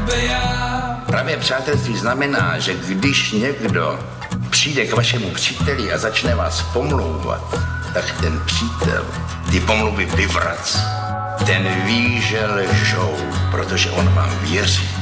Právě přátelství znamená, že když někdo přijde k vašemu příteli a začne vás pomlouvat, tak ten přítel ty pomluvy vyvrací. Ten ví, že lžou, protože on vám věří.